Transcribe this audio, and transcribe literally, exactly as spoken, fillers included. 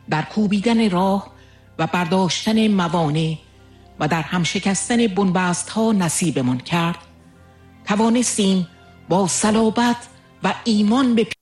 در کوبیدن راه و برداشتن موانع و در هم شکستن بنبست ها نصیبمان کرد، توانستیم با صلابت و ایمان به